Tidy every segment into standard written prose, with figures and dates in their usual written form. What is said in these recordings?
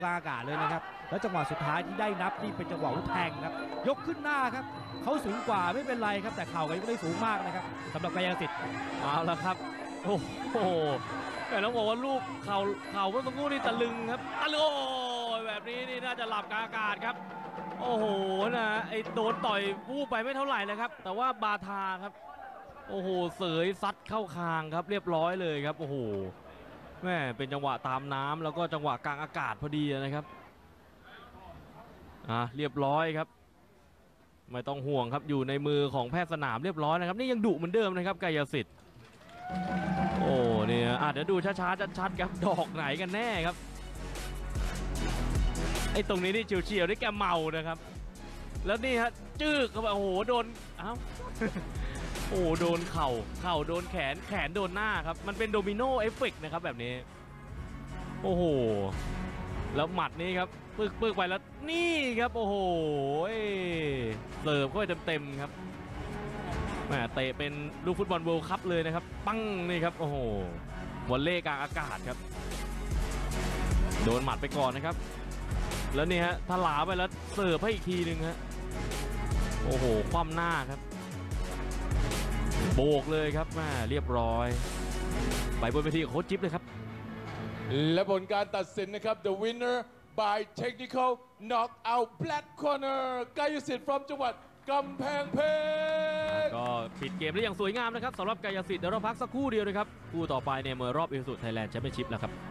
กลางอากาศเลยนะครับแล้วจังหวะสุดท้ายที่ได้นับที่เป็นจังหวะแทงครับยกขึ้นหน้าครับเขาสูงกว่าไม่เป็นไรครับแต่เข่าก็ยังไม่ได้สูงมากนะครับสำหรับกายสิทธิ์เอาละครับโอ้โหแต่ต้องบอกว่าลูกเข่าเมื่อสักครู่นี่ตะลึงครับตะลึงโอ้แบบนี้นี่น่าจะหลับกลางอากาศครับโอ้โหนะไอ้โดนต่อยวูบไปไม่เท่าไหร่เลยครับแต่ว่าบาทาครับโอ้โหเสยซัดเข้าคางครับเรียบร้อยเลยครับโอ้โหแม่เป็นจังหวะตามน้ำแล้วก็จังหวะกลางอากาศพอดีนะครับเรียบร้อยครับไม่ต้องห่วงครับอยู่ในมือของแพทย์สนามเรียบร้อยนะครับนี่ยังดุเหมือนเดิมนะครับกายสิทธิ์โอ้เนี่ยเดี๋ยวดูช้าๆชัดๆครับดอกไหนกันแน่ครับไอ้ตรงนี้นี่เฉียวๆนี่แกเมานะครับแล้วนี่ฮะจื้อเข้าไปโอ้โหโดนโอ้โดนเข่าโดนแขนโดนหน้าครับมันเป็นโดมิโนเอฟเฟกต์นะครับแบบนี้โอ้โหแล้วหมัดนี้ครับปึกไปแล้วนี่ครับโอ้โหเสิร์ฟเข้าไปเต็มๆครับแหมเตะเป็นลูกฟุตบอลเวิลด์คัพเลยนะครับปั้งนี่ครับโอ้โหวอลเล่กลางอากาศครับโดนหมัดไปก่อนนะครับแล้วนี่ฮะถลาไปแล้วเสิร์ฟให้อีกทีหนึ่งฮะโอ้โหคว่ำหน้าครับโบกเลยครับเรียบร้อยไปบนเวทีกับโค้ชจิ๊บเลยครับและผลการตัดสินนะครับ the winner by technical knockout black corner กายสิทธิ์ from จังหวัดกำแพงเพชรก็ปิดเกมได้อย่างสวยงามนะครับสำหรับกายสิทธิ์เดี๋ยวเราพักสักครู่เดียวนะครับคู่ต่อไปในมวยรอบอีสุดไทยแลนด์แชมเปี้ยนชิพแล้วครับ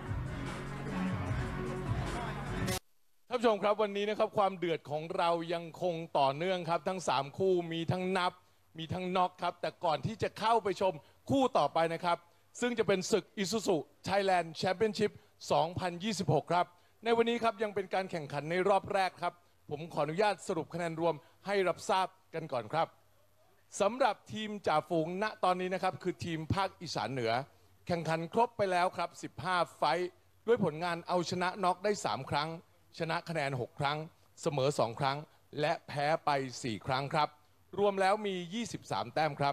ท่านผู้ชมครับวันนี้นะครับความเดือดของเรายังคงต่อเนื่องครับทั้ง3คู่มีทั้งนับมีทั้งน็อกครับแต่ก่อนที่จะเข้าไปชมคู่ต่อไปนะครับซึ่งจะเป็นศึก Isuzu Thailand Championship 2026 ครับในวันนี้ครับยังเป็นการแข่งขันในรอบแรกครับผมขออนุญาตสรุปคะแนนรวมให้รับทราบกันก่อนครับสำหรับทีมจ่าฝูงณตอนนี้นะครับคือทีมภาคอีสานเหนือแข่งขันครบไปแล้วครับ15ไฟท์ด้วยผลงานเอาชนะน็อกได้3ครั้งชนะคะแนน6ครั้งเสมอ2ครั้งและแพ้ไป4ครั้งครับรวมแล้วมี23แต้มครับ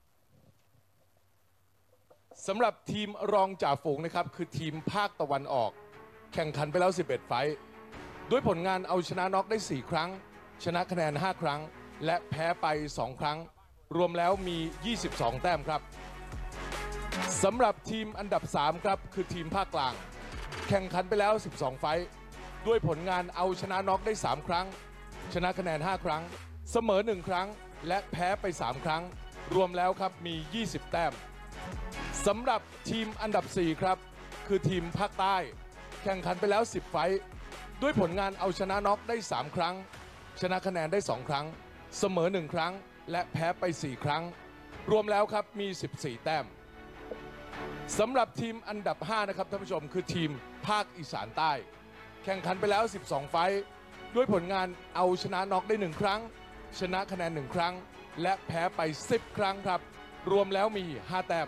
สำหรับทีมรองจ่าฝูงนะครับคือทีมภาคตะวันออกแข่งขันไปแล้ว11ไฟท์ด้วยผลงานเอาชนะน็อกได้4ครั้งชนะคะแนน5ครั้งและแพ้ไป2ครั้งรวมแล้วมี22แต้มครับสำหรับทีมอันดับ3ครับคือทีมภาคกลางแข่งขันไปแล้ว12ไฟท์ด้วยผลงานเอาชนะน็อกได้3ครั้งชนะคะแนน5ครั้งเสมอ1ครั้งและแพ้ไป3ครั้งรวมแล้วครับมี20แต้มสำหรับทีมอันดับ4ครับคือทีมภาคใต้แข่งขันไปแล้ว10ไฟท์ด้วยผลงานเอาชนะน็อกได้3ครั้งชนะคะแนนได้2ครั้งเสมอ1ครั้งและแพ้ไป4ครั้งรวมแล้วครับมี14แต้มสำหรับทีมอันดับ5นะครับท่านผู้ชมคือทีมภาคอีสานใต้แข่งขันไปแล้ว12ไฟท์ด้วยผลงานเอาชนะน็อกได้1ครั้งชนะคะแนน1ครั้งและแพ้ไป10ครั้งครับรวมแล้วมี5แต้ม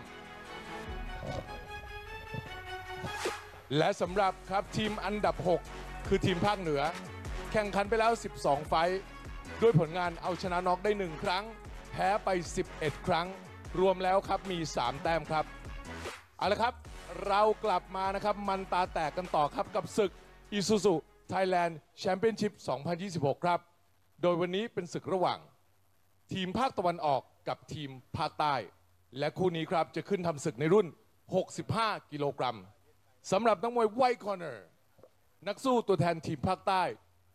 และสำหรับครับทีมอันดับ6คือทีมภาคเหนือแข่งขันไปแล้ว12ไฟท์ด้วยผลงานเอาชนะน็อกได้1ครั้งแพ้ไป11ครั้งรวมแล้วครับมี3แต้มครับเอาละครับเรากลับมานะครับมันตาแตกกันต่อครับกับศึก Isuzu Thailand Championship 2026 ครับโดยวันนี้เป็นศึกระหว่างทีมภาคตะวันออกกับทีมภาคใต้และคู่นี้ครับจะขึ้นทำศึกในรุ่น65กิโลกรัมสำหรับนักมวย White Corner นักสู้ตัวแทนทีมภาคใต้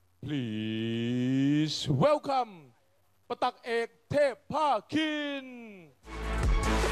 Please welcome ปตักเอกเทพภาคิน